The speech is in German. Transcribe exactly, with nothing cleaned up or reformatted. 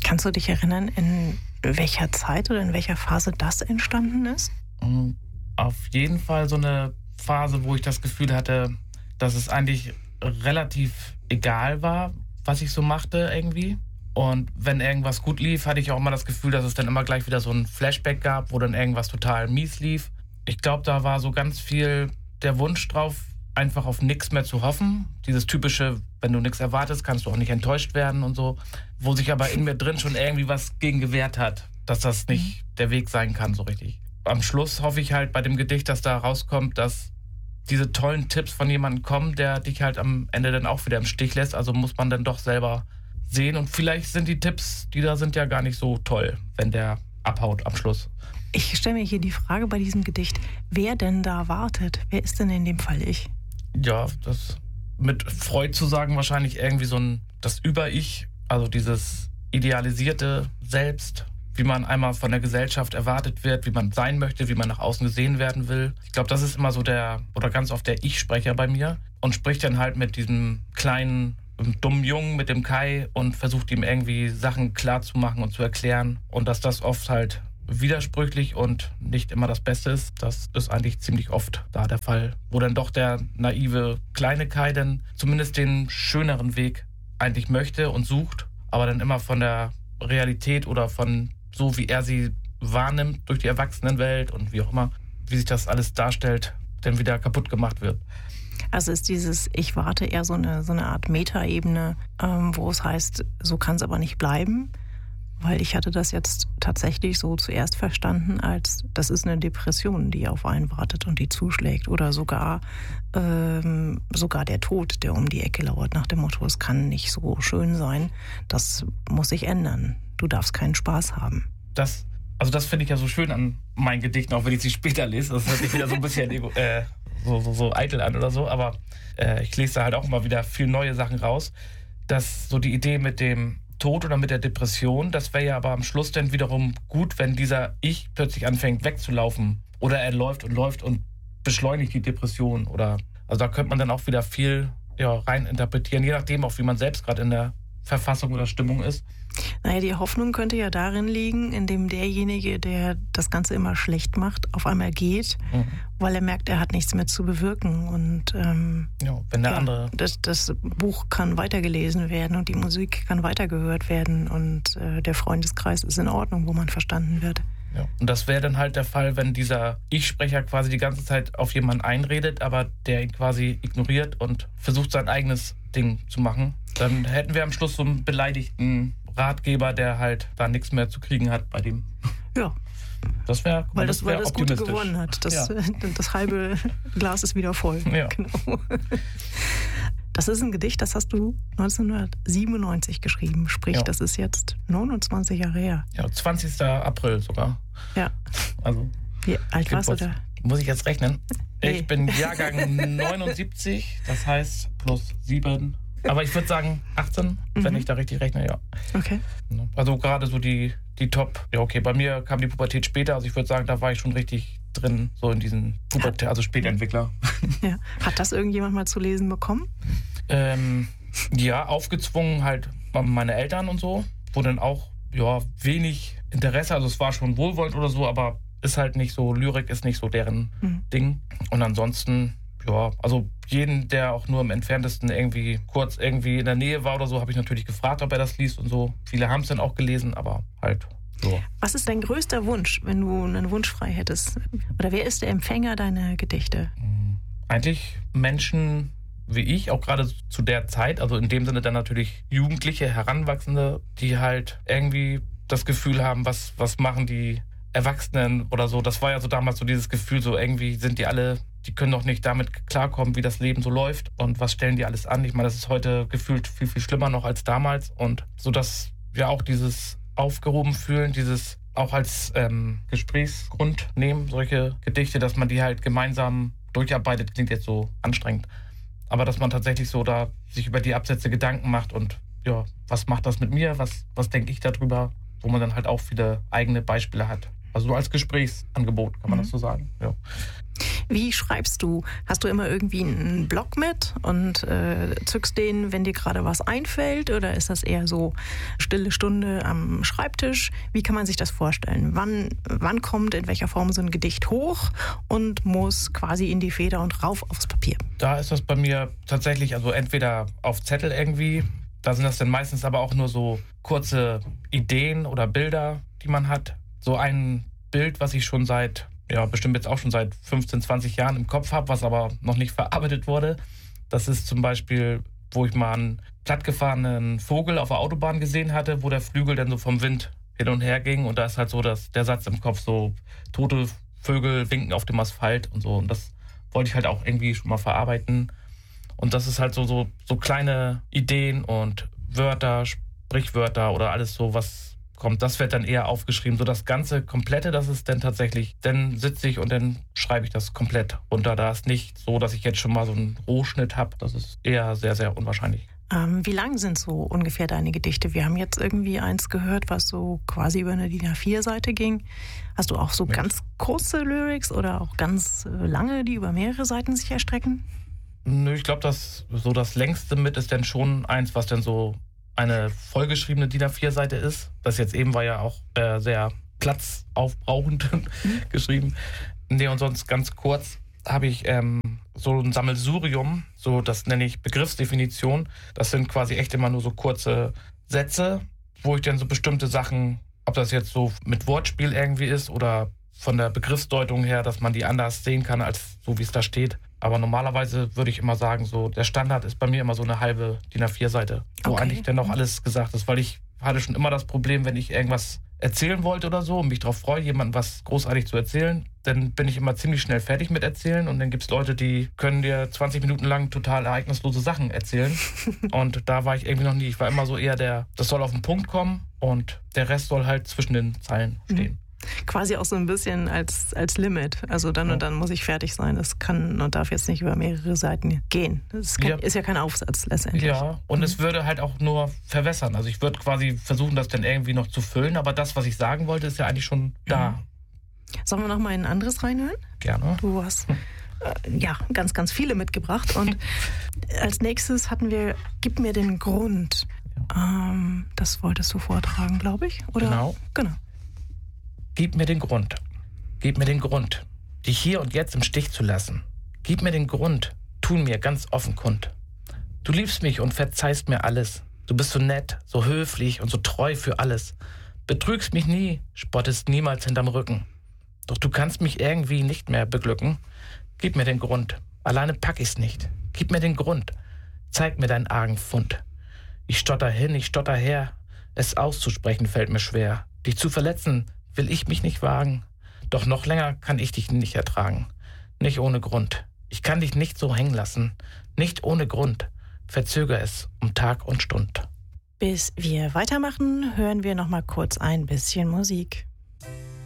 Kannst du dich erinnern, in welcher Zeit oder in welcher Phase das entstanden ist? Auf jeden Fall so eine Phase, wo ich das Gefühl hatte, dass es eigentlich relativ egal war, was ich so machte irgendwie. Und wenn irgendwas gut lief, hatte ich auch immer das Gefühl, dass es dann immer gleich wieder so ein Flashback gab, wo dann irgendwas total mies lief. Ich glaube, da war so ganz viel der Wunsch drauf, einfach auf nichts mehr zu hoffen. Dieses typische, wenn du nichts erwartest, kannst du auch nicht enttäuscht werden und so. Wo sich aber in mir drin schon irgendwie was gegen gewehrt hat, dass das nicht der Weg sein kann so richtig. Am Schluss hoffe ich halt bei dem Gedicht, dass da rauskommt, dass diese tollen Tipps von jemandem kommen, der dich halt am Ende dann auch wieder im Stich lässt. Also muss man dann doch selber sehen. Und vielleicht sind die Tipps, die da sind, ja gar nicht so toll, wenn der abhaut am Schluss. Ich stelle mir hier die Frage bei diesem Gedicht, wer denn da wartet? Wer ist denn in dem Fall ich? Ja, das mit Freud zu sagen, wahrscheinlich irgendwie so ein, das Über-Ich, also dieses idealisierte Selbst, wie man einmal von der Gesellschaft erwartet wird, wie man sein möchte, wie man nach außen gesehen werden will. Ich glaube, das ist immer so der, oder ganz oft der Ich-Sprecher bei mir und spricht dann halt mit diesem kleinen, dummen Jungen, mit dem Kai und versucht ihm irgendwie Sachen klarzumachen und zu erklären. Und dass das oft halt widersprüchlich und nicht immer das Beste ist, das ist eigentlich ziemlich oft da der Fall. Wo dann doch der naive kleine Kai dann zumindest den schöneren Weg eigentlich möchte und sucht, aber dann immer von der Realität oder von so, wie er sie wahrnimmt durch die Erwachsenenwelt und wie auch immer, wie sich das alles darstellt, dann wieder kaputt gemacht wird. Also ist dieses Ich warte eher so eine, so eine Art Metaebene, ähm, wo es heißt, so kann es aber nicht bleiben. Weil ich hatte das jetzt tatsächlich so zuerst verstanden, als das ist eine Depression, die auf einen wartet und die zuschlägt. Oder sogar, ähm, sogar der Tod, der um die Ecke lauert, nach dem Motto, es kann nicht so schön sein, das muss sich ändern. Du darfst keinen Spaß haben. Das, also das finde ich ja so schön an meinen Gedichten, auch wenn ich sie später lese. Das hört sich wieder so ein bisschen äh, so, so, so eitel an oder so. Aber äh, ich lese da halt auch immer wieder viel neue Sachen raus. Dass so die Idee mit dem Tod oder mit der Depression, das wäre ja aber am Schluss dann wiederum gut, wenn dieser Ich plötzlich anfängt wegzulaufen. Oder er läuft und läuft und beschleunigt die Depression. Oder, also da könnte man dann auch wieder viel ja, rein interpretieren, je nachdem auch, wie man selbst gerade in der Verfassung oder Stimmung ist. Naja, die Hoffnung könnte ja darin liegen, indem derjenige, der das Ganze immer schlecht macht, auf einmal geht, mhm. weil er merkt, er hat nichts mehr zu bewirken. Und ähm, ja, wenn der ja, andere das, das Buch kann weitergelesen werden und die Musik kann weitergehört werden und äh, der Freundeskreis ist in Ordnung, wo man verstanden wird. Ja. Und das wäre dann halt der Fall, wenn dieser Ich-Sprecher quasi die ganze Zeit auf jemanden einredet, aber der ihn quasi ignoriert und versucht, sein eigenes Ding zu machen. Dann hätten wir am Schluss so einen beleidigten Ratgeber, der halt da nichts mehr zu kriegen hat bei dem. Ja. Das wäre Weil das, das wär weil das Gute gewonnen hat. Das, ja. das halbe Glas ist wieder voll. Ja. Genau. Das ist ein Gedicht, das hast du neunzehnhundertsiebenundneunzig geschrieben. Sprich, ja. das ist jetzt neunundzwanzig Jahre her. Ja, zwanzigsten April sogar. Ja. Also. Wie alt warst du da? Muss ich jetzt rechnen? Nee. Ich bin Jahrgang neunundsiebzig, das heißt plus sieben. Aber ich würde sagen achtzehn, mhm. wenn ich da richtig rechne, ja. Okay. Also gerade so die, die Top. Ja, okay, bei mir kam die Pubertät später, also ich würde sagen, da war ich schon richtig drin, so in diesen Pubertät, also Spätentwickler. Ja. Hat das irgendjemand mal zu lesen bekommen? Ähm, ja, aufgezwungen halt meine Eltern und so, wo dann auch, ja, wenig Interesse, also es war schon wohlwollend oder so, aber ist halt nicht so, Lyrik ist nicht so deren mhm. Ding. Und ansonsten, ja, also jeden, der auch nur im Entferntesten irgendwie kurz irgendwie in der Nähe war oder so, habe ich natürlich gefragt, ob er das liest und so. Viele haben es dann auch gelesen, aber halt so. Was ist dein größter Wunsch, wenn du einen Wunsch frei hättest? Oder wer ist der Empfänger deiner Gedichte? Eigentlich Menschen wie ich, auch gerade zu der Zeit, also in dem Sinne dann natürlich Jugendliche, Heranwachsende, die halt irgendwie das Gefühl haben, was, was machen die Erwachsenen oder so. Das war ja so damals so dieses Gefühl, so irgendwie sind die alle, die können doch nicht damit klarkommen, wie das Leben so läuft und was stellen die alles an. Ich meine, das ist heute gefühlt viel, viel schlimmer noch als damals und so, dass wir auch dieses aufgehoben fühlen, dieses auch als ähm, Gesprächsgrund nehmen, solche Gedichte, dass man die halt gemeinsam durcharbeitet, klingt jetzt so anstrengend. Aber dass man tatsächlich so da sich über die Absätze Gedanken macht und ja, was macht das mit mir, was, was denke ich darüber, wo man dann halt auch viele eigene Beispiele hat. Also so als Gesprächsangebot, kann man mhm. das so sagen. Ja. Wie schreibst du? Hast du immer irgendwie einen Block mit und äh, zückst den, wenn dir gerade was einfällt? Oder ist das eher so stille Stunde am Schreibtisch? Wie kann man sich das vorstellen? Wann, wann kommt in welcher Form so ein Gedicht hoch und muss quasi in die Feder und rauf aufs Papier? Da ist das bei mir tatsächlich, also entweder auf Zettel irgendwie, da sind das dann meistens aber auch nur so kurze Ideen oder Bilder, die man hat. So ein Bild, was ich schon seit, ja bestimmt jetzt auch schon seit fünfzehn, zwanzig Jahren im Kopf habe, was aber noch nicht verarbeitet wurde. Das ist zum Beispiel, wo ich mal einen plattgefahrenen Vogel auf der Autobahn gesehen hatte, wo der Flügel dann so vom Wind hin und her ging. Und da ist halt so dass der Satz im Kopf, so tote Vögel winken auf dem Asphalt und so. Und das wollte ich halt auch irgendwie schon mal verarbeiten. Und das ist halt so, so, so kleine Ideen und Wörter, Sprichwörter oder alles so, was kommt, das wird dann eher aufgeschrieben. So das ganze Komplette, das ist dann tatsächlich, dann sitze ich und dann schreibe ich das komplett runter. Da ist nicht so, dass ich jetzt schon mal so einen Rohschnitt habe. Das ist eher sehr, sehr unwahrscheinlich. Ähm, wie lang sind so ungefähr deine Gedichte? Wir haben jetzt irgendwie eins gehört, was so quasi über eine D I N A vier Seite ging. Hast du auch so Mensch. ganz kurze Lyrics oder auch ganz äh, lange, die über mehrere Seiten sich erstrecken? Nö, ich glaube, dass so das längste mit ist dann schon eins, was dann so eine vollgeschriebene D I N A vier Seite ist. Das jetzt eben war ja auch äh, sehr platzaufbrauchend mhm. geschrieben. Nee, und sonst ganz kurz habe ich ähm, so ein Sammelsurium, so das nenne ich Begriffsdefinition. Das sind quasi echt immer nur so kurze Sätze, wo ich dann so bestimmte Sachen, ob das jetzt so mit Wortspiel irgendwie ist oder von der Begriffsdeutung her, dass man die anders sehen kann, als so wie es da steht. Aber normalerweise würde ich immer sagen, so der Standard ist bei mir immer so eine halbe D I N A vier Seite, wo okay. eigentlich dann noch alles gesagt ist, weil ich hatte schon immer das Problem, wenn ich irgendwas erzählen wollte oder so und mich darauf freue, jemandem was großartig zu erzählen, dann bin ich immer ziemlich schnell fertig mit erzählen und dann gibt es Leute, die können dir zwanzig Minuten lang total ereignislose Sachen erzählen und da war ich irgendwie noch nie. Ich war immer so eher der, das soll auf den Punkt kommen und der Rest soll halt zwischen den Zeilen stehen. Mhm. Quasi auch so ein bisschen als, als Limit. Also dann ja. und dann muss ich fertig sein. Das kann und darf jetzt nicht über mehrere Seiten gehen. Das kann, ja. ist ja kein Aufsatz letztendlich. Ja, und mhm. es würde halt auch nur verwässern. Also ich würde quasi versuchen, das dann irgendwie noch zu füllen, aber das, was ich sagen wollte, ist ja eigentlich schon da. Mhm. Sollen wir noch mal in ein anderes reinhören? Gerne. Du hast äh, ja ganz, ganz viele mitgebracht. Und als nächstes hatten wir Gib mir den Grund. Ja. Ähm, das wolltest du vortragen, glaube ich. Oder? Genau. Genau. Gib mir den Grund. Gib mir den Grund, dich hier und jetzt im Stich zu lassen. Gib mir den Grund, tun mir ganz offen kund. Du liebst mich und verzeihst mir alles. Du bist so nett, so höflich und so treu für alles. Betrügst mich nie, spottest niemals hinterm Rücken. Doch du kannst mich irgendwie nicht mehr beglücken. Gib mir den Grund, alleine pack ich's nicht. Gib mir den Grund, zeig mir deinen argen Fund. Ich stotter hin, ich stotter her, es auszusprechen fällt mir schwer. Dich zu verletzen will ich mich nicht wagen. Doch noch länger kann ich dich nicht ertragen. Nicht ohne Grund. Ich kann dich nicht so hängen lassen. Nicht ohne Grund. Verzöger es um Tag und Stund. Bis wir weitermachen, hören wir noch mal kurz ein bisschen Musik.